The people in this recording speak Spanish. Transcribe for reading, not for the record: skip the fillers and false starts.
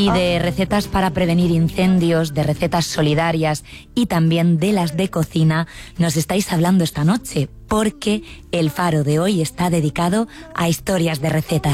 Y de recetas para prevenir incendios, de recetas solidarias y también de las de cocina nos estáis hablando esta noche, porque el Faro de hoy está dedicado a historias de recetas.